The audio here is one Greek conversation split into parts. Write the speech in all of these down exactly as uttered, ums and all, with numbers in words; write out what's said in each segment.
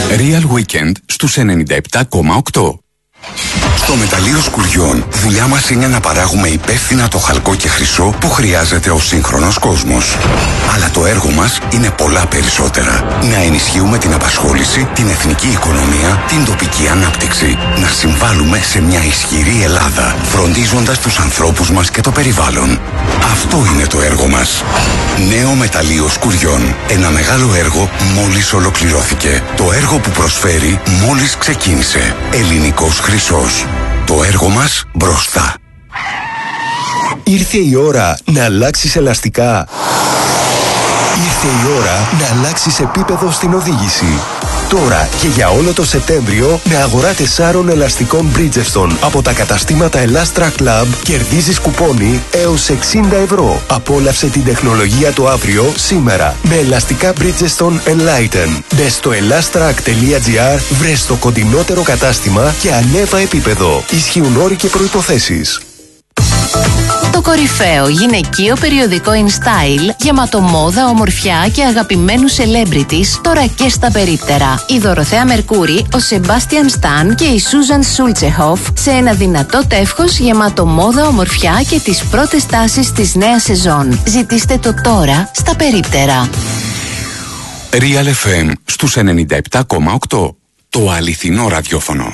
Real Weekend στους ενενήντα επτά κόμμα οκτώ. Στο μεταλλείο Σκουριών, δουλειά μας είναι να παράγουμε υπεύθυνα το χαλκό και χρυσό που χρειάζεται ο σύγχρονος κόσμος. Αλλά το έργο μας είναι πολλά περισσότερα. Να ενισχύουμε την απασχόληση, την εθνική οικονομία, την τοπική ανάπτυξη. Να συμβάλλουμε σε μια ισχυρή Ελλάδα, φροντίζοντας τους ανθρώπους μας και το περιβάλλον. Αυτό είναι το έργο μας. Νέο μεταλλείο Σκουριών. Ένα μεγάλο έργο μόλις ολοκληρώθηκε. Το έργο που προσφέρει μόλις ξεκίνησε. Ελληνικός χρυσός. Το έργο μας μπροστά. Ήρθε η ώρα να αλλάξεις ελαστικά. Ήρθε η ώρα να αλλάξεις επίπεδο στην οδήγηση. Τώρα και για όλο το Σεπτέμβριο, με αγορά τεσσάρων ελαστικών Bridgestone από τα καταστήματα Elastra Club, κερδίζεις κουπόνι έως εξήντα ευρώ. Απόλαυσε την τεχνολογία το αύριο, σήμερα, με ελαστικά Bridgestone Enlighten. Μπες στο elastrac τελεία gr, βρες το κοντινότερο κατάστημα και ανέβα επίπεδο. Ισχύουν όροι και προϋποθέσεις. Το κορυφαίο γυναικείο περιοδικό InStyle, γεμάτο μόδα, ομορφιά και αγαπημένους celebrities, τώρα και στα περίπτερα. Η Δωροθέα Μερκούρη, ο Σεμπάστιαν Σταν και η Σούζαν Σούλτσεχοφ σε ένα δυνατό τεύχος γεμάτο μόδα, ομορφιά και τις πρώτες τάσεις της νέας σεζόν. Ζητήστε το τώρα στα περίπτερα. Real εφ εμ στους ενενήντα επτά κόμμα οκτώ. Το αληθινό ραδιόφωνο.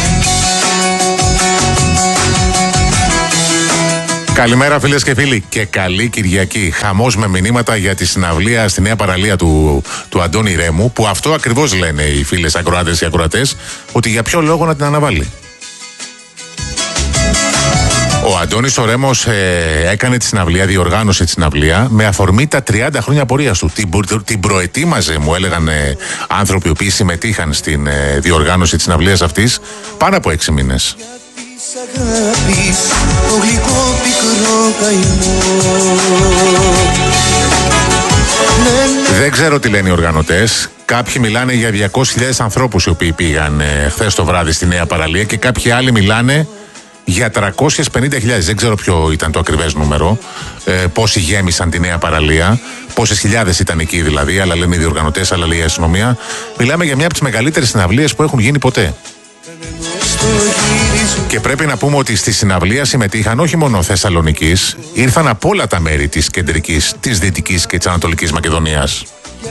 Καλημέρα φίλες και φίλοι και καλή Κυριακή. Χαμός με μηνύματα για τη συναυλία στη νέα παραλία του, του Αντώνη Ρέμου, που αυτό ακριβώς λένε οι φίλες ακροάτες και ακροατές, ότι για ποιο λόγο να την αναβάλει. Ο Αντώνης ο Ρέμος ε, έκανε τη συναυλία, διοργάνωσε τη συναυλία με αφορμή τα τριάντα χρόνια πορείας του. Την, την προετοίμαζε, μου έλεγαν ε, άνθρωποι οι οποίοι συμμετείχαν στην ε, διοργάνωση της συναυλίας αυτής, πάνω από έξι μήνες. Δεν ξέρω τι λένε οι οργανωτές. Κάποιοι μιλάνε για διακόσιες χιλιάδες ανθρώπους οι οποίοι πήγαν ε, χθες το βράδυ στη νέα παραλία και κάποιοι άλλοι μιλάνε για τριακόσιες πενήντα χιλιάδες. Δεν ξέρω ποιο ήταν το ακριβές νούμερο, ε, πόσοι γέμισαν τη νέα παραλία, πόσες χιλιάδες ήταν εκεί δηλαδή, αλλά λένε οι διοργανωτές, αλλά λέει η αστυνομία. Μιλάμε για μια από τις μεγαλύτερες συναυλίες που έχουν γίνει ποτέ. Και πρέπει να πούμε ότι στη συναυλία συμμετείχαν όχι μόνο Θεσσαλονικής, ήρθαν από όλα τα μέρη της κεντρικής, της δυτικής και της ανατολικής Μακεδονίας.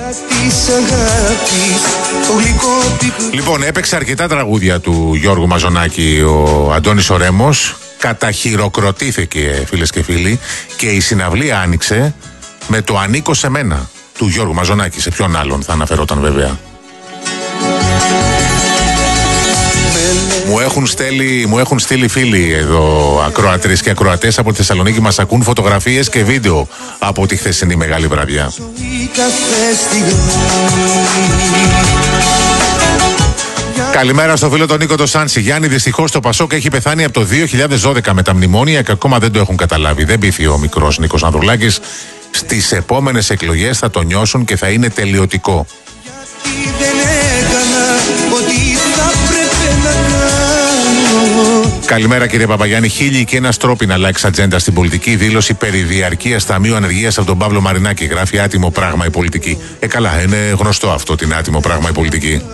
Λοιπόν, έπαιξε αρκετά τραγούδια του Γιώργου Μαζονάκη ο Αντώνης ο Ρέμος, καταχειροκροτήθηκε φίλες και φίλοι, και η συναυλία άνοιξε με το «Ανήκω σε μένα» του Γιώργου Μαζονάκη. Σε ποιον άλλον θα αναφερόταν βέβαια. Μου έχουν, στέλει, μου έχουν στείλει φίλοι εδώ, ακροατρίες και ακροατές από τη Θεσσαλονίκη, μας ακούν φωτογραφίες και βίντεο από τη χθεσινή μεγάλη βραδιά. Καλημέρα στο φίλο τον Νίκο το Σάνση. Γιάννη, δυστυχώς το Πασόκ έχει πεθάνει από το δύο χιλιάδες δώδεκα με τα μνημόνια και ακόμα δεν το έχουν καταλάβει. Δεν πείθει ο μικρός Νίκος Ανδρουλάκης. Στις επόμενες εκλογές θα το νιώσουν και θα είναι τελειωτικό. Καλημέρα κύριε Παπαγιάννη. Χίλιοι και ένας τρόποι να αλλάξει ατζέντα στην πολιτική. Δήλωση περί διαρκείας ταμείου ανεργίας από τον Παύλο Μαρινάκη. Γράφει άτιμο πράγμα η πολιτική. Ε, καλά, είναι γνωστό αυτό, την άτιμο πράγμα η πολιτική.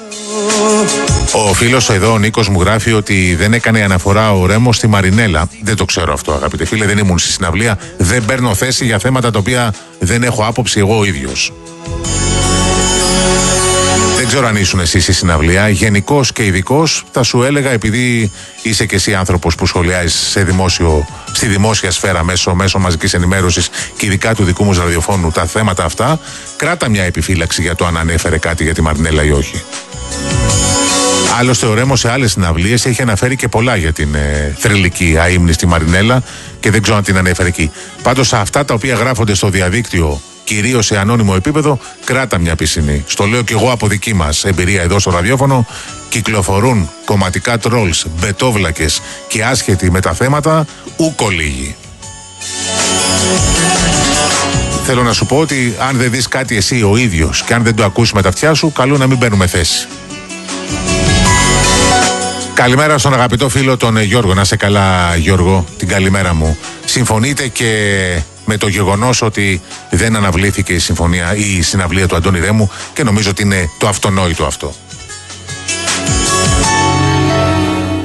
Ο φίλος εδώ, ο Νίκος, μου γράφει ότι δεν έκανε αναφορά ο Ρέμος στη Μαρινέλα. Δεν το ξέρω αυτό, αγαπητέ φίλε. Δεν ήμουν στη συναυλία. Δεν παίρνω θέση για θέματα τα οποία δεν έχω άποψη εγώ ο ίδιος. Δεν ξέρω αν ήσουν εσείς στη συναυλία. Γενικώς και ειδικώς θα σου έλεγα, επειδή είσαι και εσύ άνθρωπος που σχολιάζεις σε δημόσιο, στη δημόσια σφαίρα μέσω, μέσω μαζικής ενημέρωσης και ειδικά του δικού μου ραδιοφώνου τα θέματα αυτά, κράτα μια επιφύλαξη για το αν ανέφερε κάτι για τη Μαρινέλα ή όχι. Άλλωστε ο Ρέμος σε άλλες συναυλίες έχει αναφέρει και πολλά για την ε, θρυλική αείμνηστη Μαρινέλα και δεν ξέρω αν την ανέφερε εκεί. Πάντως αυτά τα οποία γράφονται στο διαδίκτυο, κυρίως σε ανώνυμο επίπεδο, κράτα μια πισινή. Στο λέω και εγώ από δική μας εμπειρία εδώ στο ραδιόφωνο. Κυκλοφορούν κομματικά τρόλς, μπετόβλακες και άσχετοι με τα θέματα, ούκο λίγοι. Θέλω να σου πω ότι αν δεν δεις κάτι εσύ ο ίδιος και αν δεν το ακούσεις με τα αυτιά σου, καλό να μην παίρνουμε θέση. Καλημέρα στον αγαπητό φίλο τον Γιώργο. Να σε καλά Γιώργο, την καλημέρα μου. Συμφωνείτε και με το γεγονός ότι δεν αναβλήθηκε η συμφωνία ή η συναυλία του Αντώνη Ρέμου, και νομίζω ότι είναι το αυτονόητο αυτό.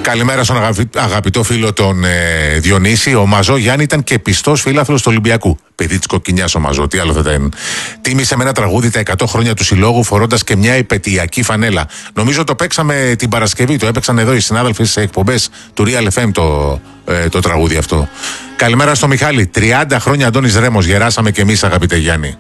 Καλημέρα στον αγαπητό φίλο τον ε, Διονύση. Ο Μαζό Γιάννη ήταν και πιστός φίλαθλος του Ολυμπιακού. Παιδί της κοκκινιάς ο Μαζό, τι άλλο θα ήταν. Τίμησε με ένα τραγούδι τα εκατό χρόνια του συλλόγου, φορώντας και μια επαιτειακή φανέλα. Νομίζω το παίξαμε την Παρασκευή, το έπαιξαν εδώ οι συνάδελφοι σε εκπομπές του Real εφ εμ το, ε, το τραγούδι αυτό. Καλημέρα στο Μιχάλη. τριάντα χρόνια Αντώνης Ρέμος, γεράσαμε κι εμείς, αγαπητέ Γιάννη.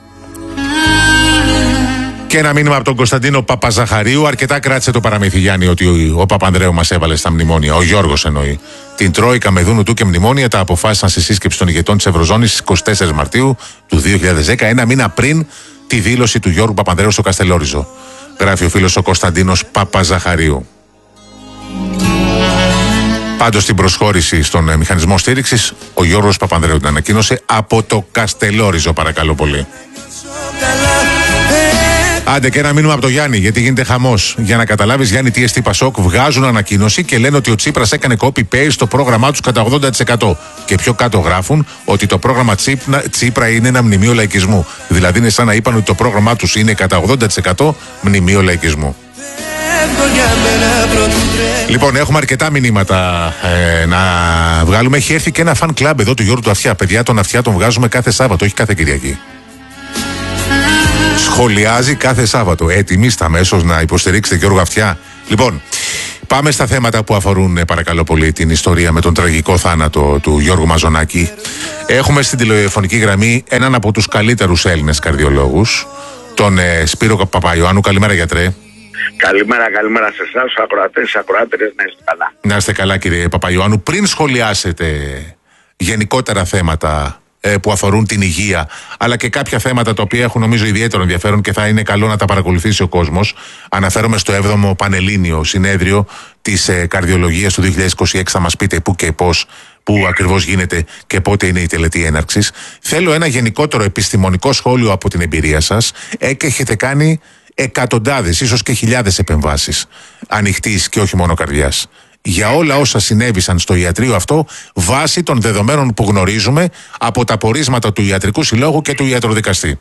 Και ένα μήνυμα από τον Κωνσταντίνο Παπαζαχαρίου. Αρκετά κράτησε το παραμύθι, Γιάννη, ότι ο, ο Παπανδρέου μας έβαλε στα μνημόνια. Ο Γιώργος εννοεί. Την Τρόικα με δούνου του και μνημόνια τα αποφάσισαν στη σύσκεψη των ηγετών της Ευρωζώνης στις είκοσι τέσσερις Μαρτίου του δύο χιλιάδες δέκα, ένα μήνα πριν τη δήλωση του Γιώργου Παπανδρέου στο Καστελόριζο. Γράφει ο φίλος ο Κωνσταντίνος Παπαζαχαρίου. Πάντως στην προσχώρηση στον μηχανισμό στήριξης, ο Γιώργος Παπανδρέου την ανακοίνωσε από το Καστελόριζο, παρακαλώ πολύ. Άντε και ένα μήνυμα από το Γιάννη, γιατί γίνεται χαμός. Για να καταλάβεις, Γιάννη, τι εστί Πασόκ βγάζουν ανακοίνωση και λένε ότι ο Τσίπρας έκανε copy-paste στο πρόγραμμά τους κατά ογδόντα τοις εκατό. Και πιο κάτω γράφουν ότι το πρόγραμμα Τσίπρα, Τσίπρα είναι ένα μνημείο λαϊκισμού. Δηλαδή είναι σαν να είπαν ότι το πρόγραμμά τους είναι κατά ογδόντα τοις εκατό μνημείο λαϊκισμού. Λοιπόν, έχουμε αρκετά μηνύματα ε, να βγάλουμε. Έχει έρθει και ένα fan club εδώ του Γιώργου του Αυτιά. Παιδιά, τον Αυτιά τον βγάζουμε κάθε Σάββατο, όχι κάθε Κυριακή. Σχολιάζει κάθε Σάββατο. Έτοιμοι στα μέσος να υποστηρίξετε Γιώργο Αυτιά. Λοιπόν, πάμε στα θέματα που αφορούν, παρακαλώ πολύ, την ιστορία με τον τραγικό θάνατο του Γιώργου Μαζονάκη. Έχουμε στην τηλεφωνική γραμμή έναν από τους καλύτερους Έλληνες καρδιολόγους, τον ε, Σπύρο Παπαϊωάννου. Καλημέρα, γιατρέ. Καλημέρα, καλημέρα σε εσάς, στους ακροατές, στους ακροάτερες, να είστε καλά. Να είστε καλά, κύριε Παπαϊωάννου. Πριν σχολιάσετε γενικότερα θέματα που αφορούν την υγεία, αλλά και κάποια θέματα τα οποία έχουν νομίζω ιδιαίτερο ενδιαφέρον και θα είναι καλό να τα παρακολουθήσει ο κόσμος. Αναφέρομαι στο έβδομο Πανελλήνιο Συνέδριο της ε, Καρδιολογίας του δύο χιλιάδες είκοσι έξι. Θα μας πείτε πού και πώς, πού ακριβώς γίνεται και πότε είναι η τελετή έναρξης. Θέλω ένα γενικότερο επιστημονικό σχόλιο από την εμπειρία σας. Ε, και έχετε κάνει εκατοντάδες, ίσως και χιλιάδες επεμβάσεις ανοιχτής και όχι μόνο καρδιάς. Για όλα όσα συνέβησαν στο ιατρείο αυτό, βάσει των δεδομένων που γνωρίζουμε από τα πορίσματα του Ιατρικού Συλλόγου και του Ιατροδικαστή.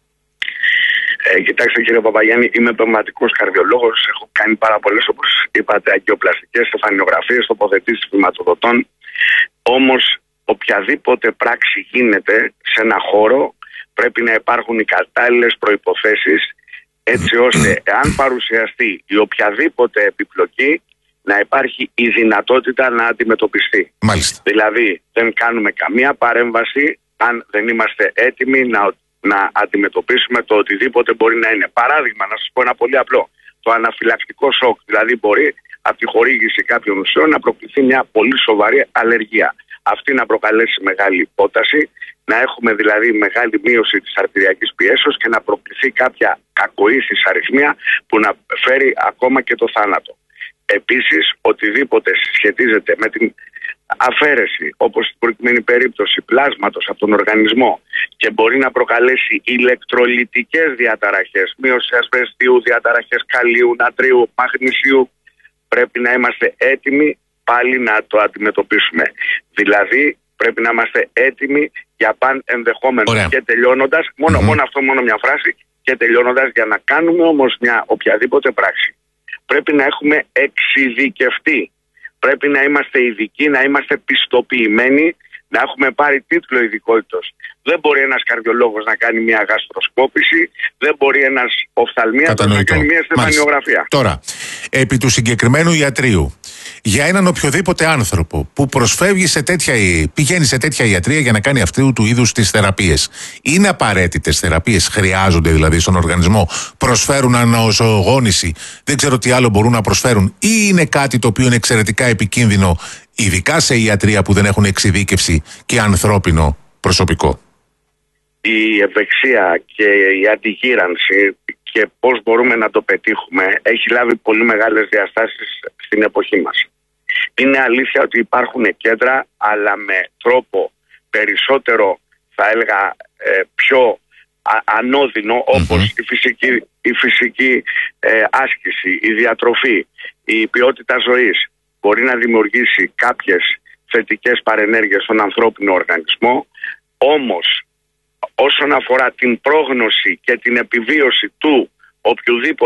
Ε, κοιτάξτε, κύριε Παπαγιάννη, είμαι πνευματικός καρδιολόγος. Έχω κάνει πάρα πολλές, όπως είπατε, αγκιοπλαστικές, στεφανιογραφίες, τοποθετήσεις βηματοδοτών. Όμως, οποιαδήποτε πράξη γίνεται σε ένα χώρο, πρέπει να υπάρχουν οι κατάλληλες προϋποθέσεις, έτσι ώστε, εάν παρουσιαστεί η οποιαδήποτε επιπλοκή, να υπάρχει η δυνατότητα να αντιμετωπιστεί. Μάλιστα. Δηλαδή, δεν κάνουμε καμία παρέμβαση αν δεν είμαστε έτοιμοι να, να αντιμετωπίσουμε το οτιδήποτε μπορεί να είναι. Παράδειγμα, να σας πω ένα πολύ απλό. Το αναφυλακτικό σοκ. Δηλαδή, μπορεί από τη χορήγηση κάποιων ουσιών να προκληθεί μια πολύ σοβαρή αλλεργία. Αυτή να προκαλέσει μεγάλη υπόταση, να έχουμε δηλαδή μεγάλη μείωση της αρτηριακής πιέσεως και να προκληθεί κάποια κακοήθης αρρυθμία που να φέρει ακόμα και το θάνατο. Επίσης, οτιδήποτε συσχετίζεται με την αφαίρεση, όπως στην προκειμένη περίπτωση πλάσματος από τον οργανισμό και μπορεί να προκαλέσει ηλεκτρολιτικές διαταραχές, μείωση ασβεστίου, διαταραχές καλίου, νατρίου, μαγνησίου, πρέπει να είμαστε έτοιμοι πάλι να το αντιμετωπίσουμε. Δηλαδή, πρέπει να είμαστε έτοιμοι για παν ενδεχόμενο. Ωραία. Και τελειώνοντας, μόνο, mm-hmm. μόνο αυτό, μόνο μια φράση, και τελειώνοντας, για να κάνουμε όμως μια οποιαδήποτε πράξη, πρέπει να έχουμε εξειδικευτεί. Πρέπει να είμαστε ειδικοί, να είμαστε πιστοποιημένοι, να έχουμε πάρει τίτλο ειδικότητος. Δεν μπορεί ένας καρδιολόγος να κάνει μια γαστροσκόπηση, δεν μπορεί ένας οφθαλμίατρος να κάνει μια στεφανιογραφία. Τώρα, επί του συγκεκριμένου ιατρείου, για έναν οποιοδήποτε άνθρωπο που προσφεύγει σε τέτοια, πηγαίνει σε τέτοια ιατρεία για να κάνει αυτού του είδους τις θεραπείες, είναι απαραίτητες θεραπείες, χρειάζονται δηλαδή στον οργανισμό, προσφέρουν αναζωογόνηση, δεν ξέρω τι άλλο μπορούν να προσφέρουν, ή είναι κάτι το οποίο είναι εξαιρετικά επικίνδυνο, ειδικά σε ιατρεία που δεν έχουν εξειδίκευση και ανθρώπινο προσωπικό? Η ευεξία και η αντιγύρανση και πώς μπορούμε να το πετύχουμε έχει λάβει πολύ μεγάλες διαστάσεις στην εποχή μας. Είναι αλήθεια ότι υπάρχουν κέντρα, αλλά με τρόπο περισσότερο, θα έλεγα, ε, πιο α, ανώδυνο, όπως mm-hmm. η φυσική, η φυσική ε, άσκηση, η διατροφή, η ποιότητα ζωής μπορεί να δημιουργήσει κάποιες θετικές παρενέργειες στον ανθρώπινο οργανισμό, όμως όσον αφορά την πρόγνωση και την επιβίωση του οποιοδήποτε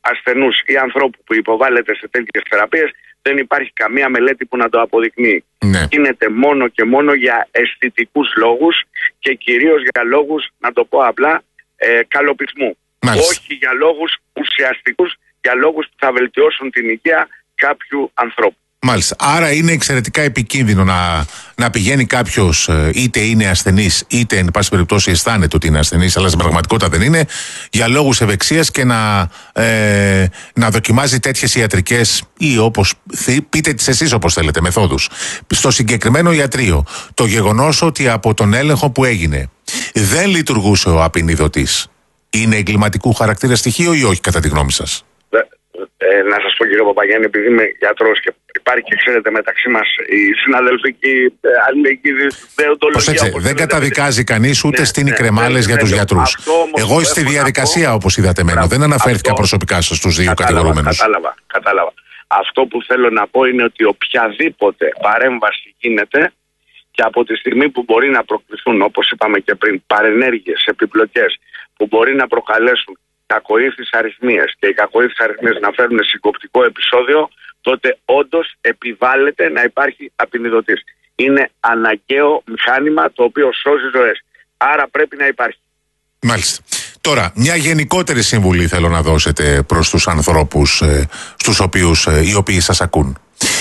ασθενούς ή ανθρώπου που υποβάλλεται σε τέτοιες θεραπείες δεν υπάρχει καμία μελέτη που να το αποδεικνύει. Ναι. Γίνεται μόνο και μόνο για αισθητικούς λόγους και κυρίως για λόγους, να το πω απλά, ε, καλοπισμού. Μάλιστα. Όχι για λόγους ουσιαστικούς, για λόγους που θα βελτιώσουν την υγεία κάποιου ανθρώπου. Μάλιστα. Άρα είναι εξαιρετικά επικίνδυνο να, να πηγαίνει κάποιος, είτε είναι ασθενής, είτε εν πάση περιπτώσει αισθάνεται ότι είναι ασθενής, αλλά στην πραγματικότητα δεν είναι, για λόγους ευεξίας και να, ε, να δοκιμάζει τέτοιες ιατρικές ή όπως πείτε τις εσείς όπως θέλετε, μεθόδους. Στο συγκεκριμένο ιατρείο, το γεγονός ότι από τον έλεγχο που έγινε δεν λειτουργούσε ο απεινιδωτής, είναι εγκληματικού χαρακτήρα στοιχείο ή όχι, κατά τη γνώμη σας? Ε, να σας πω, κύριε Παπαγιάννη, επειδή είμαι γιατρός και υπάρχει και ξέρετε μεταξύ μας η συναδελφική ε, αλληλεγγύη δεοντολογία. Προσέξτε, δεν καταδικάζει κανείς ούτε ναι, στην ναι, Ικρεμάλες ναι, για τους ναι, γιατρούς. Εγώ στη διαδικασία, πω, όπως είδατε μένω, δεν αναφέρθηκα αυτό, προσωπικά στους δύο κατάλαβα, κατηγορούμενους. Κατάλαβα, κατάλαβα. Αυτό που θέλω να πω είναι ότι οποιαδήποτε παρέμβαση γίνεται και από τη στιγμή που μπορεί να προκληθούν, όπως είπαμε και πριν, παρενέργειες, επιπλοκές που μπορεί να προκαλέσουν κακοήθεις αριθμίες και οι κακοήθεις αριθμίες να φέρουν συγκοπτικό επεισόδιο, τότε όντως επιβάλλεται να υπάρχει απεινιδωτής. Είναι αναγκαίο μηχάνημα το οποίο σώζει ζωές. Άρα πρέπει να υπάρχει. Μάλιστα. Τώρα, μια γενικότερη συμβουλή θέλω να δώσετε προς τους ανθρώπους ε, στους οποίους, ε, οι οποίοι σας ακούν.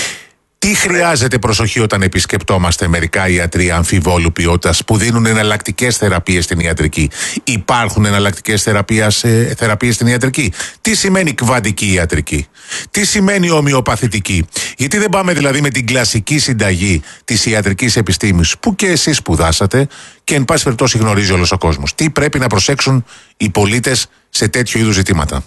Τι χρειάζεται προσοχή όταν επισκεπτόμαστε μερικά ιατρεία αμφιβόλου ποιότητας που δίνουν εναλλακτικές θεραπείες στην ιατρική? Υπάρχουν εναλλακτικές θεραπείες, ε, θεραπείες στην ιατρική? Τι σημαίνει κβαντική ιατρική? Τι σημαίνει ομοιοπαθητική? Γιατί δεν πάμε δηλαδή με την κλασική συνταγή της ιατρικής επιστήμης που και εσείς σπουδάσατε και εν πάση περιπτώσει γνωρίζει όλος ο κόσμος? Τι πρέπει να προσέξουν οι πολίτες σε τέτοιου είδους ζητήματα?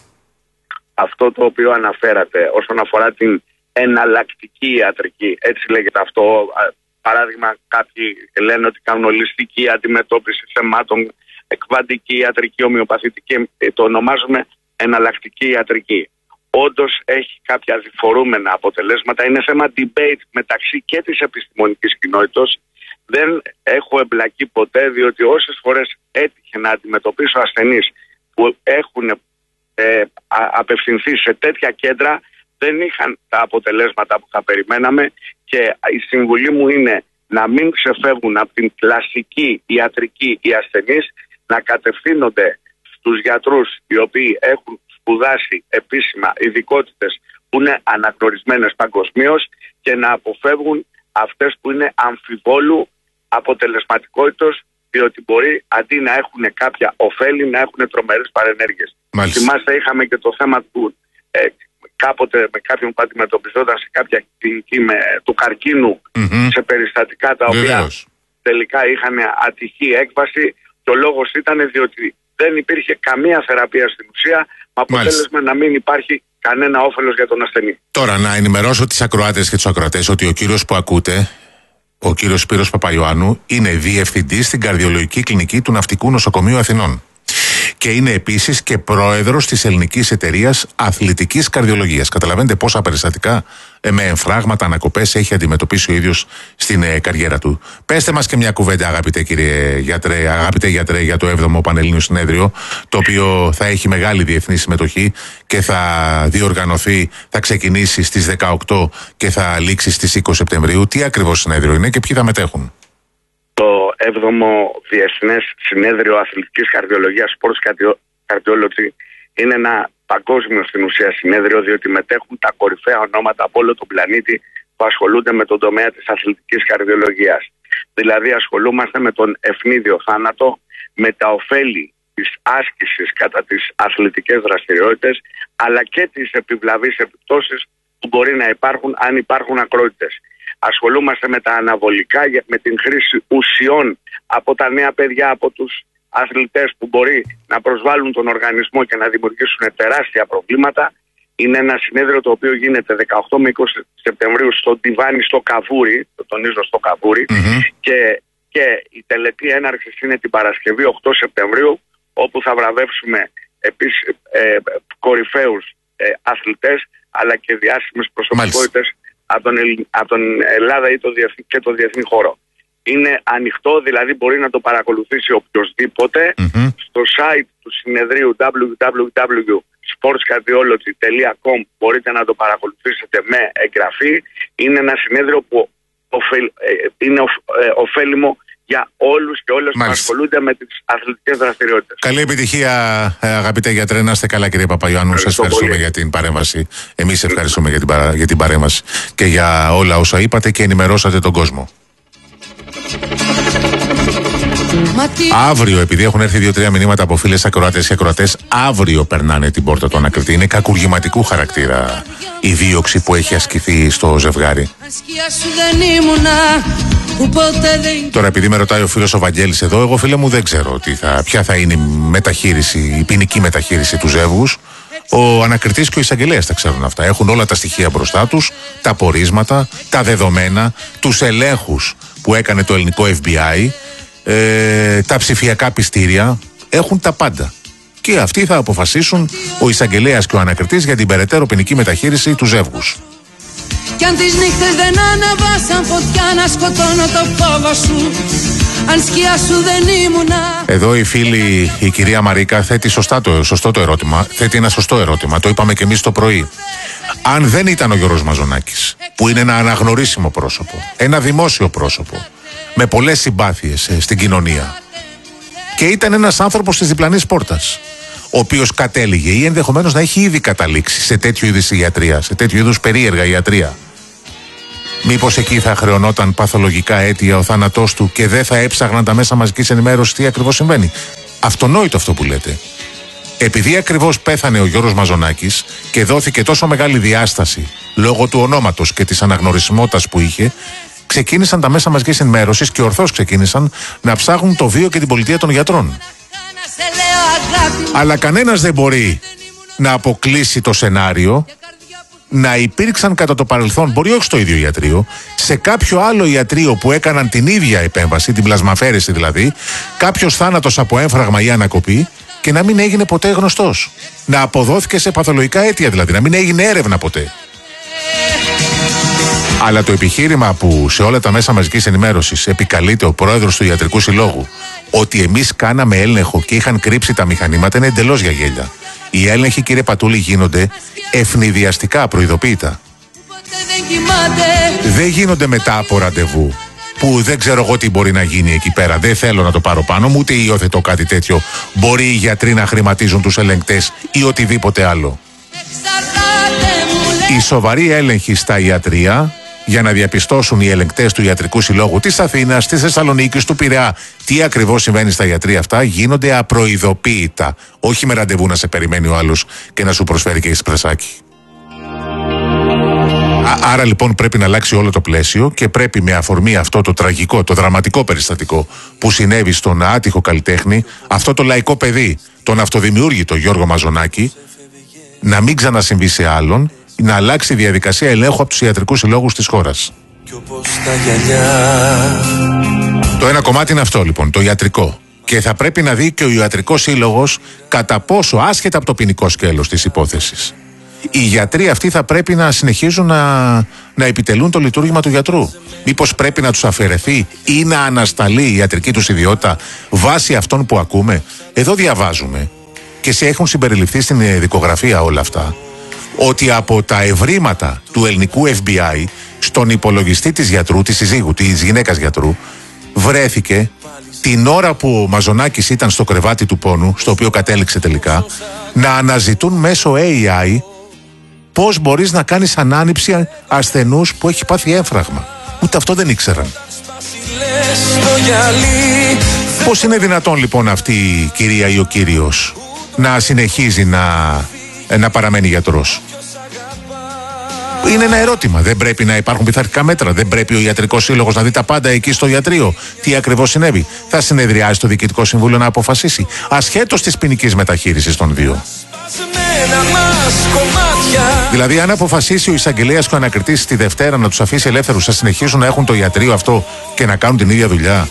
Αυτό το οποίο αναφέρατε όσον αφορά την εναλλακτική ιατρική, έτσι λέγεται αυτό. Παράδειγμα, κάποιοι λένε ότι κάνουν ολιστική αντιμετώπιση θεμάτων, κβαντική ιατρική, ομοιοπαθητική, το ονομάζουμε εναλλακτική ιατρική. Όντως έχει κάποια διφορούμενα αποτελέσματα, είναι θέμα debate μεταξύ και της επιστημονικής κοινότητας. Δεν έχω εμπλακεί ποτέ, διότι όσες φορές έτυχε να αντιμετωπίσω ασθενείς που έχουν ε, απευθυνθεί σε τέτοια κέντρα, δεν είχαν τα αποτελέσματα που θα περιμέναμε και η συμβουλή μου είναι να μην ξεφεύγουν από την κλασική ιατρική οι ασθενείς, να κατευθύνονται στους γιατρούς οι οποίοι έχουν σπουδάσει επίσημα ειδικότητες που είναι αναγνωρισμένες παγκοσμίως και να αποφεύγουν αυτές που είναι αμφιβόλου αποτελεσματικότητος, διότι μπορεί αντί να έχουν κάποια ωφέλη να έχουν τρομερές παρενέργειες. Θυμάστε, είχαμε και το θέμα του ε, κάποτε με κάποιον που αντιμετωπιζόταν σε κάποια κλινική με, του καρκίνου mm-hmm. σε περιστατικά τα οποία Βεβαίως. τελικά είχαν ατυχή έκβαση και ο λόγος ήταν διότι δεν υπήρχε καμία θεραπεία στην ουσία με αποτέλεσμα να μην υπάρχει κανένα όφελος για τον ασθενή. Τώρα να ενημερώσω τις ακροάτες και τους ακροατές ότι ο κύριος που ακούτε, ο κύριος Σπύρος Παπαϊωάννου, είναι διευθυντής στην καρδιολογική κλινική του Ναυτικού Νοσοκομείου Αθηνών. Και είναι επίσης και πρόεδρος της Ελληνικής Εταιρείας Αθλητικής Καρδιολογίας. Καταλαβαίνετε πόσα περιστατικά ε, με εμφράγματα, ανακοπές έχει αντιμετωπίσει ο ίδιος στην ε, καριέρα του. Πέστε μας και μια κουβέντα, αγαπητέ κύριε γιατρέ, αγαπητέ γιατρέ, για το έβδομο Πανελλήνιο Συνέδριο, το οποίο θα έχει μεγάλη διεθνή συμμετοχή και θα διοργανωθεί, θα ξεκινήσει στις δεκαοκτώ και θα λήξει στις είκοσι Σεπτεμβρίου. Τι ακριβώς συνέδριο είναι και ποιοι θα μετέχουν? Το έβδομο Διεθνές Συνέδριο Αθλητικής Καρδιολογίας, Sports Cardiology, είναι ένα παγκόσμιο στην ουσία συνέδριο, διότι μετέχουν τα κορυφαία ονόματα από όλο τον πλανήτη που ασχολούνται με τον τομέα της αθλητικής καρδιολογίας. Δηλαδή ασχολούμαστε με τον ευνίδιο θάνατο, με τα ωφέλη της άσκησης κατά τις αθλητικές δραστηριότητες, αλλά και τις επιβλαβείς επιπτώσεις που μπορεί να υπάρχουν αν υπάρχουν ακρότητες. Ασχολούμαστε με τα αναβολικά, με την χρήση ουσιών από τα νέα παιδιά, από τους αθλητές που μπορεί να προσβάλλουν τον οργανισμό και να δημιουργήσουν τεράστια προβλήματα. Είναι ένα συνέδριο το οποίο γίνεται δεκαοκτώ με είκοσι Σεπτεμβρίου στο Ντιβάνι στο Καβούρι, το τονίζω στο Καβούρι, mm-hmm. και, και η τελετή έναρξης είναι την Παρασκευή οκτώ Σεπτεμβρίου, όπου θα βραβεύσουμε επίσης ε, κορυφαίους ε, αθλητές αλλά και διάσημες προσωπικότητες από τον, από τον Ελλάδα ή το διεθνή, και το διεθνή χώρο. Είναι ανοιχτό, δηλαδή μπορεί να το παρακολουθήσει οποιοσδήποτε mm-hmm. στο site του συνεδρίου double-u double-u double-u τελεία sportscardiology τελεία com μπορείτε να το παρακολουθήσετε με εγγραφή. Είναι ένα συνέδριο που οφελ, ε, είναι οφ, ε, ωφέλιμο για όλους και όλες που ασχολούνται με τις αθλητικές δραστηριότητες. Καλή επιτυχία, αγαπητέ γιατρέ. Να είστε καλά, κύριε Παπαϊωάννου. Σας ευχαριστούμε πολύ για την παρέμβαση. Εμείς ευχαριστούμε για την, παρα... για την παρέμβαση και για όλα όσα είπατε και ενημερώσατε τον κόσμο. Αύριο, επειδή έχουν έρθει δύο-τρία μηνύματα από φίλες ακροατές και ακροατές, αύριο περνάνε την πόρτα του ανακριτή. Είναι κακουργηματικού χαρακτήρα η δίωξη που έχει ασκηθεί στο ζευγάρι. Τώρα, επειδή με ρωτάει ο φίλος ο Βαγγέλης εδώ, εγώ, φίλε μου, δεν ξέρω τι θα, ποια θα είναι η μεταχείριση, η ποινική μεταχείριση του ζεύγους. Ο ανακριτής και ο εισαγγελέας τα ξέρουν αυτά. Έχουν όλα τα στοιχεία μπροστά τους, τα πορίσματα, τα δεδομένα, τους ελέγχους που έκανε το ελληνικό εφ μπι άι. Ε, τα ψηφιακά πιστήρια, έχουν τα πάντα. Και αυτοί θα αποφασίσουν, ο εισαγγελέας και ο ανακριτής, για την περαιτέρω ποινική μεταχείριση του ζεύγους. Κι αν τις νύχτες δεν ανεβάσαν φωτιά να σκοτώνω το φόβο σου, αν σκιά σου δεν ήμουνα. Εδώ η φίλη, η κυρία Μαρίκα, θέτει σωστά το, σωστό το ερώτημα. Θέτει ένα σωστό ερώτημα. Το είπαμε και εμείς το πρωί. Αν δεν ήταν ο Γιώργος Μαζονάκης, που είναι ένα αναγνωρίσιμο πρόσωπο, ένα δημόσιο πρόσωπο, με πολλές συμπάθειες ε, στην κοινωνία, και ήταν ένας άνθρωπος της διπλανής πόρτας, ο οποίος κατέληγε ή ενδεχομένως να έχει ήδη καταλήξει σε τέτοιου είδους ιατρία, σε τέτοιου είδους περίεργα ιατρία, μήπως εκεί θα χρεωνόταν παθολογικά αίτια ο θάνατός του και δεν θα έψαγναν τα μέσα μαζικής ενημέρωσης τι ακριβώς συμβαίνει? Αυτονόητο αυτό που λέτε. Επειδή ακριβώς πέθανε ο Γιώργος Μαζονάκης και δόθηκε τόσο μεγάλη διάσταση λόγω του ονόματος και της αναγνωρισιμότητας που είχε, ξεκίνησαν τα μέσα μαζικής ενημέρωσης και ορθώς ξεκίνησαν να ψάχνουν το βίο και την πολιτεία των γιατρών. Αλλά κανένας δεν μπορεί να αποκλείσει το σενάριο να υπήρξαν κατά το παρελθόν, μπορεί όχι στο ίδιο ιατρείο, σε κάποιο άλλο ιατρείο που έκαναν την ίδια επέμβαση, την πλασμαφέρεση δηλαδή, κάποιος θάνατος από έμφραγμα ή ανακοπή, και να μην έγινε ποτέ γνωστός. Να αποδόθηκε σε παθολογικά αίτια δηλαδή, να μην έγινε έρευνα ποτέ. Αλλά το επιχείρημα που σε όλα τα μέσα μαζικής ενημέρωσης επικαλείται ο πρόεδρος του Ιατρικού Συλλόγου, ότι εμείς κάναμε έλεγχο και είχαν κρύψει τα μηχανήματα, είναι εντελώς για γέλια. Οι έλεγχοι, κύριε Πατούλη, γίνονται ευνηδιαστικά, προειδοποίητα. Δεν γίνονται μετά από ραντεβού, που δεν ξέρω εγώ τι μπορεί να γίνει εκεί πέρα. Δεν θέλω να το πάρω πάνω μου, ούτε υιοθετώ κάτι τέτοιο. Μπορεί οι γιατροί να χρηματίζουν τους ελεγκτές ή οτιδήποτε άλλο. Οι σοβαροί έλεγχοι στα ιατρεία, για να διαπιστώσουν οι ελεγκτές του Ιατρικού Συλλόγου της Αθήνας, της Θεσσαλονίκης, του Πειραιά, τι ακριβώς συμβαίνει στα ιατρεία αυτά, γίνονται απροειδοποίητα. Όχι με ραντεβού να σε περιμένει ο άλλος και να σου προσφέρει και εσπρεσάκι. Άρα λοιπόν πρέπει να αλλάξει όλο το πλαίσιο και πρέπει με αφορμή αυτό το τραγικό, το δραματικό περιστατικό που συνέβη στον άτυχο καλλιτέχνη, αυτό το λαϊκό παιδί, τον αυτοδημιούργητο Γιώργο Μαζονάκη, να μην ξανασυμβεί σε άλλον, να αλλάξει η διαδικασία ελέγχου από τους ιατρικούς συλλόγους της χώρας. Το ένα κομμάτι είναι αυτό λοιπόν, το ιατρικό. Και θα πρέπει να δει και ο ιατρικός σύλλογος κατά πόσο, άσχετα από το ποινικό σκέλος της υπόθεσης, οι γιατροί αυτοί θα πρέπει να συνεχίζουν να, να επιτελούν το λειτουργήμα του γιατρού. Μήπως πρέπει να τους αφαιρεθεί ή να ανασταλεί η ιατρική τους ιδιότητα βάσει αυτών που ακούμε? Εδώ διαβάζουμε, και σε έχουν συμπεριληφθεί στην δικογραφία όλα αυτά, ότι από τα ευρήματα του ελληνικού εφ μπι άι στον υπολογιστή της γιατρού, της συζύγου, της γυναίκας γιατρού, βρέθηκε την ώρα που ο Μαζονάκης ήταν στο κρεβάτι του πόνου, στο οποίο κατέληξε τελικά, να αναζητούν μέσω έι άι πώς μπορείς να κάνεις ανάνυψη ασθενούς που έχει πάθει έμφραγμα. Ούτε αυτό δεν ήξεραν. Πώς είναι δυνατόν λοιπόν αυτή η κυρία ή ο κύριος να συνεχίζει να, να παραμένει γιατρός? Είναι ένα ερώτημα. Δεν πρέπει να υπάρχουν πειθαρχικά μέτρα? Δεν πρέπει ο Ιατρικός Σύλλογος να δει τα πάντα εκεί στο ιατρείο? Τι ακριβώς συνέβη? Θα συνεδριάσει το Διοικητικό Συμβούλιο να αποφασίσει, ασχέτως της ποινικής μεταχείρισης των δύο. Δηλαδή, αν αποφασίσει ο εισαγγελέας και ο ανακριτής τη Δευτέρα να τους αφήσει ελεύθερους, θα συνεχίσουν να έχουν το ιατρείο αυτό και να κάνουν την ίδια δουλειά?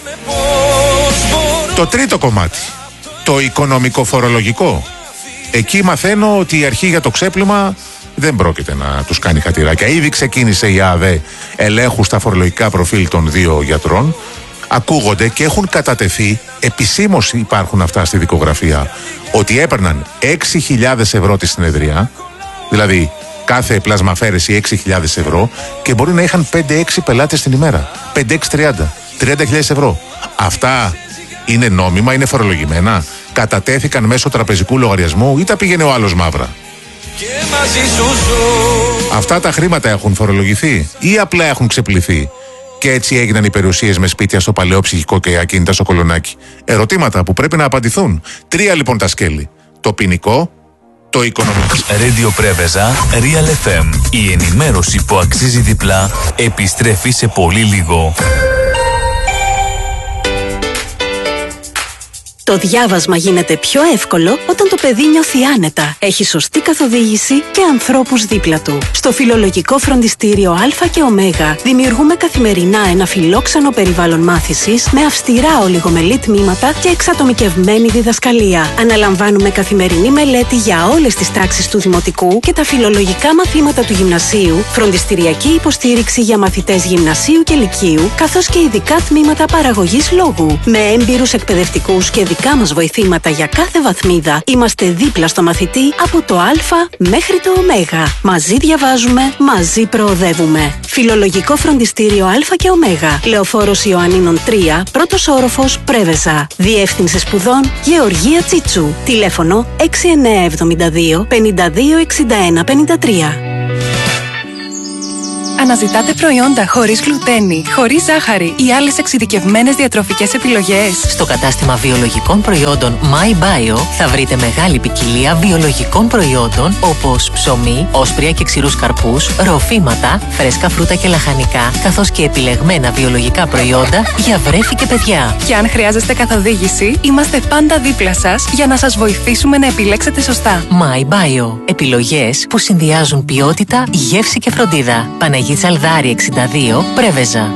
Το τρίτο κομμάτι, το οικονομικό-φορολογικό. Εκεί μαθαίνω ότι η αρχή για το ξέπλυμα δεν πρόκειται να τους κάνει χατηράκια. Ήδη ξεκίνησε η ΑΔΕ ελέγχου στα φορολογικά προφίλ των δύο γιατρών. ακούγονται και έχουν κατατεθεί, επισήμως υπάρχουν αυτά στη δικογραφία, ότι έπαιρναν έξι χιλιάδες ευρώ τη συνεδρία, δηλαδή κάθε πλασμαφέρεση έξι χιλιάδες ευρώ, και μπορεί να είχαν πέντε έξι πελάτες την ημέρα. πέντε έξι τριάντα. τριάντα χιλιάδες ευρώ. Αυτά είναι νόμιμα, είναι φορολογημένα, κατατέθηκαν μέσω τραπεζικού λογαριασμού ή τα πήγαινε ο άλλος μαύρα? Αυτά τα χρήματα έχουν φορολογηθεί ή απλά έχουν ξεπληθεί και έτσι έγιναν οι περιουσίες με σπίτια στο παλαιό ψυχικό και ακίνητα στο Κολονάκι? Ερωτήματα που πρέπει να απαντηθούν. Τρία λοιπόν τα σκέλη. Το ποινικό, το οικονομικό. Radio Πρέβεζα, Real εφ εμ. Η ενημέρωση που αξίζει διπλά επιστρέφει σε πολύ λίγο. Το διάβασμα γίνεται πιο εύκολο όταν το παιδί νιώθει άνετα, έχει σωστή καθοδήγηση και ανθρώπους δίπλα του. Στο Φιλολογικό Φροντιστήριο Α και Ω δημιουργούμε καθημερινά ένα φιλόξενο περιβάλλον μάθησης με αυστηρά ολιγομελή τμήματα και εξατομικευμένη διδασκαλία. Αναλαμβάνουμε καθημερινή μελέτη για όλες τις τάξεις του Δημοτικού και τα φιλολογικά μαθήματα του Γυμνασίου, φροντιστηριακή υποστήριξη για μαθητές Γυμνασίου και Λυκείου, καθώς και ειδικά τμήματα παραγωγής λόγου. Με έμπειρους εκπαιδευτικούς και δικά μας βοηθήματα για κάθε βαθμίδα, είμαστε δίπλα στο μαθητή από το Α μέχρι το Ω. Μαζί διαβάζουμε, μαζί προοδεύουμε. Φιλολογικό Φροντιστήριο Α και Ω. Λεωφόρος Ιωαννίνων τρία, πρώτος όροφος, Πρέβεζα. Διεύθυνση σπουδών Γεωργία Τσίτσου. Τηλέφωνο έξι εννιά εβδομήντα δύο πενήντα δύο εξήντα ένα πενήντα τρία. Αναζητάτε προϊόντα χωρίς γλουτένη, χωρίς ζάχαρη ή άλλες εξειδικευμένες διατροφικές επιλογές? Στο κατάστημα βιολογικών προϊόντων MyBio θα βρείτε μεγάλη ποικιλία βιολογικών προϊόντων όπως ψωμί, όσπρια και ξηρούς καρπούς, ροφήματα, φρέσκα φρούτα και λαχανικά, καθώς και επιλεγμένα βιολογικά προϊόντα για βρέφη και παιδιά. Και αν χρειάζεστε καθοδήγηση, είμαστε πάντα δίπλα σας για να σας βοηθήσουμε να επιλέξετε σωστά. MyBio. Επιλογές που συνδυάζουν ποιότητα, γεύση και φροντίδα. Τσαλδάρη εξήντα δύο, Πρέβεζα.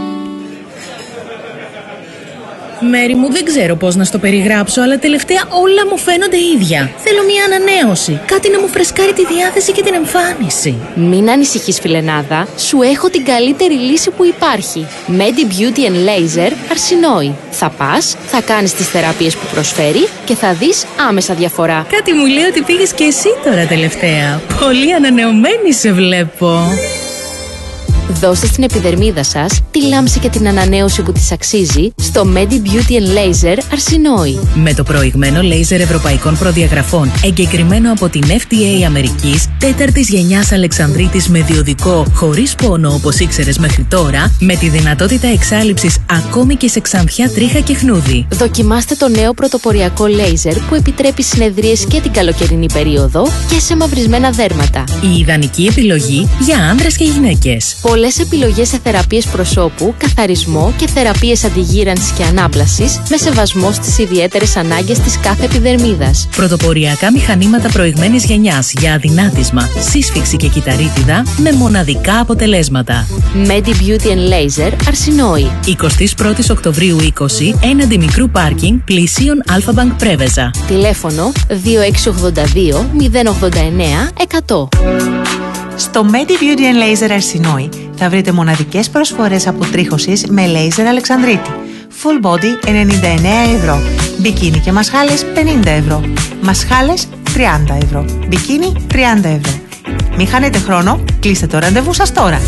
Μέρη μου, δεν ξέρω πώς να στο περιγράψω, αλλά τελευταία όλα μου φαίνονται ίδια. Θέλω μια ανανέωση. Κάτι να μου φρεσκάρει τη διάθεση και την εμφάνιση. Μην ανησυχείς, φιλενάδα. Σου έχω την καλύτερη λύση που υπάρχει. Medi Beauty and Laser Αρσινόη. Θα πας, θα κάνεις τις θεραπείες που προσφέρει και θα δεις άμεσα διαφορά. Κάτι μου λέει ότι πήγες και εσύ τώρα τελευταία. Πολύ ανανεωμένη σε βλέπω. Δώστε στην επιδερμίδα σας τη λάμψη και την ανανέωση που της αξίζει στο Medi Beauty and Laser Αρσινόη. Με το προηγμένο λέιζερ ευρωπαϊκών προδιαγραφών, εγκεκριμένο από την εφ ντι έι Αμερικής, τέταρτης γενιάς Αλεξανδρίτης με διοδικό, χωρίς πόνο όπως ήξερες μέχρι τώρα, με τη δυνατότητα εξάλειψης ακόμη και σε ξανθιά, τρίχα και χνούδι. Δοκιμάστε το νέο πρωτοποριακό λέιζερ που επιτρέπει συνεδρίες και την καλοκαιρινή περίοδο και σε μαυρισμένα δέρματα. Η ιδανική επιλογή για άνδρες και γυναίκες. Πολλές επιλογές σε θεραπείες προσώπου, καθαρισμό και θεραπείες αντιγύρανσης και ανάπλασης με σεβασμό στις ιδιαίτερες ανάγκες της κάθε επιδερμίδας. Πρωτοποριακά μηχανήματα προηγμένης γενιάς για αδυνάτισμα, σύσφυξη και κυταρίτιδα με μοναδικά αποτελέσματα. Medi Beauty and Laser Αρσινόη. εικοστή πρώτη Οκτωβρίου είκοσι, έναντι μικρού πάρκινγκ, πλησίον Αλφα-Bank Πρέβεζα. Τηλέφωνο δύο έξι ογδόντα δύο μηδέν ογδόντα εννέα εκατό. Στο Medi Beauty and Laser Αρσινόη θα βρείτε μοναδικές προσφορές αποτρίχωσης με λέιζερ Αλεξανδρίτη. Full body ενενήντα εννέα ευρώ. Μπικίνι και μασχάλες πενήντα ευρώ. Μασχάλες τριάντα ευρώ. Μπικίνι τριάντα ευρώ. Μην χάνετε χρόνο, κλείστε το ραντεβού σας τώρα.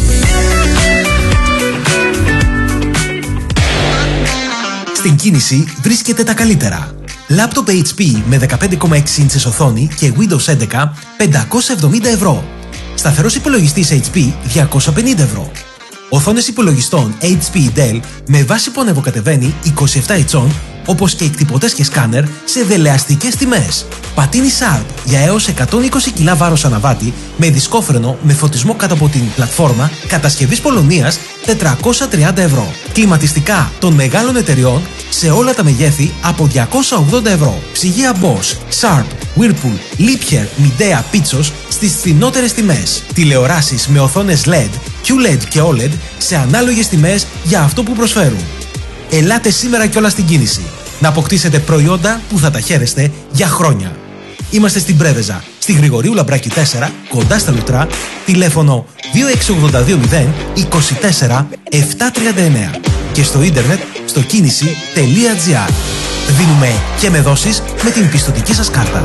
Στην κίνηση βρίσκεται τα καλύτερα. Λάπτοπ έιτς πι με δεκαπέντε κόμμα έξι ίντσες οθόνη και Windows έντεκα πεντακόσια εβδομήντα ευρώ. Σταθερός υπολογιστής έιτς πι διακόσια πενήντα ευρώ. Οθόνες υπολογιστών έιτς πι Dell με βάση που ανεβοκατεβαίνει είκοσι επτά ιντσών, όπως και εκτυπωτές και σκάνερ σε δελεαστικές τιμές. Πατίνι Sharp για έως εκατόν είκοσι κιλά βάρος αναβάτη με δισκόφρενο με φωτισμό κάτω από την πλατφόρμα κατασκευής Πολωνίας τετρακόσια τριάντα ευρώ. Κλιματιστικά των μεγάλων εταιριών σε όλα τα μεγέθη από διακόσια ογδόντα ευρώ. Ψυγεία Bosch, Sharp, Whirlpool, Liebherr, Midea, Pitsos στις φθηνότερες τιμές. Τηλεοράσεις με οθόνες ελ ι ντι, κιου ελ ι ντι και ο ελ ι ντι σε ανάλογες τιμές για αυτό που προσφέρουν. Ελάτε σήμερα κιόλα στην κίνηση να αποκτήσετε προϊόντα που θα τα χαίρεστε για χρόνια. Είμαστε στην Πρέβεζα, στη Γρηγορίου Λαμπράκη τέσσερα, κοντά στα Λουτρά, τηλέφωνο δύο έξι ογδόντα δύο μηδέν είκοσι τέσσερα επτακόσια τριάντα εννέα. και στο ίντερνετ στο κίνηση τελεία τζι άρ. Δίνουμε και με δόσεις με την πιστωτική σας κάρτα.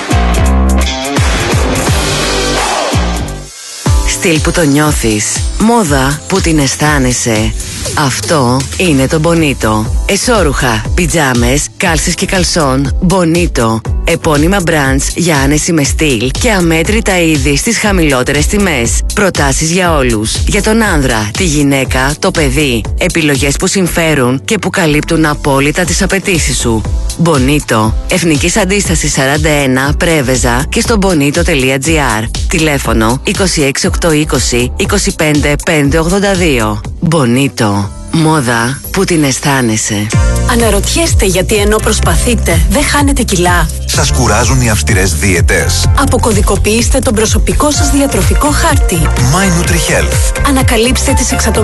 Στυλ που το νιώθεις, μόδα που την αισθάνεσαι. Αυτό είναι το Bonito. Εσώρουχα, πιτζάμες, κάλσες και καλσόν, Bonito. Επώνυμα brands για άνεση με στυλ και αμέτρητα είδη στις χαμηλότερες τιμές. Προτάσεις για όλους. Για τον άνδρα, τη γυναίκα, το παιδί. Επιλογές που συμφέρουν και που καλύπτουν απόλυτα τις απαιτήσεις σου. Bonito. Εθνικής Αντίστασης σαράντα ένα, Πρέβεζα και στο bonito τελεία τζι άρ. Τηλέφωνο είκοσι έξι οκτακόσια είκοσι είκοσι πέντε πεντακόσια ογδόντα δύο. Bonito. Μόδα που την αισθάνεσαι. Αναρωτιέστε γιατί ενώ προσπαθείτε δεν χάνετε κιλά. Σας κουράζουν οι αυστηρές δίαιτες? Αποκωδικοποιήστε τον προσωπικό σας διατροφικό χάρτη. My NutriHealth. Ανακαλύψτε τις εξατομικές